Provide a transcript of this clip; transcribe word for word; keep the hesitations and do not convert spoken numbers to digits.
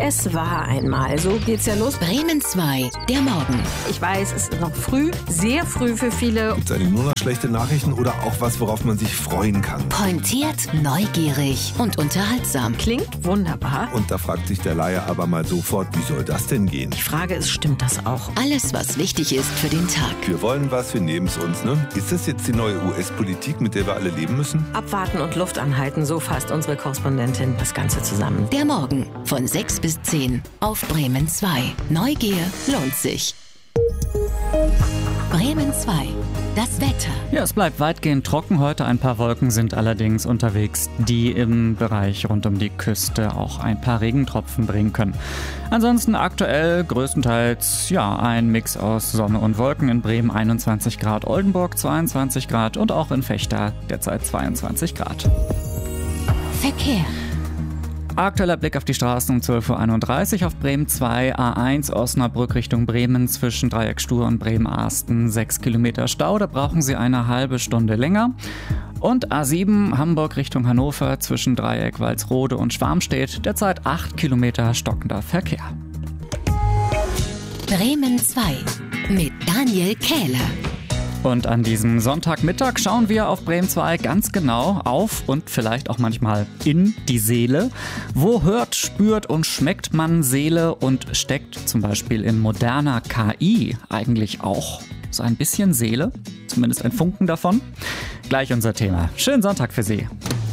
Es war einmal. So geht's ja los. Bremen zwei, der Morgen. Ich weiß, es ist noch früh, sehr früh für viele. Gibt es eigentlich nur noch schlechte Nachrichten oder auch was, worauf man sich freuen kann? Pointiert, neugierig und unterhaltsam. Klingt wunderbar. Und da fragt sich der Laie aber mal sofort, wie soll das denn gehen? Die Frage ist, stimmt das auch? Alles, was wichtig ist für den Tag. Wir wollen was, wir nehmen es uns, ne? Ist das jetzt die neue U S-Politik, mit der wir alle leben müssen? Abwarten und Luft anhalten, so fasst unsere Korrespondentin das Ganze zusammen. Der Morgen von sechs bis zehn auf Bremen zwei. Neugier lohnt sich. Bremen zwei. Das Wetter. Ja, es bleibt weitgehend trocken heute. Ein paar Wolken sind allerdings unterwegs, die im Bereich rund um die Küste auch ein paar Regentropfen bringen können. Ansonsten aktuell größtenteils ja ein Mix aus Sonne und Wolken. In Bremen einundzwanzig Grad, Oldenburg zweiundzwanzig Grad und auch in Vechta derzeit zweiundzwanzig Grad. Verkehr. Aktueller Blick auf die Straßen um zwölf Uhr einunddreißig auf Bremen zwei, A eins Osnabrück Richtung Bremen zwischen Dreieck Stur und Bremen-Arsten sechs Kilometer Stau, da brauchen Sie eine halbe Stunde länger. Und A sieben Hamburg Richtung Hannover zwischen Dreieck Walsrode und Schwarmstedt derzeit acht Kilometer stockender Verkehr. Bremen zwei mit Daniel Kähler. Und an diesem Sonntagmittag schauen wir auf Bremen zwei ganz genau auf und vielleicht auch manchmal in die Seele. Wo hört, spürt und schmeckt man Seele und steckt zum Beispiel in moderner K I eigentlich auch so ein bisschen Seele? Zumindest ein Funken davon? Gleich unser Thema. Schönen Sonntag für Sie.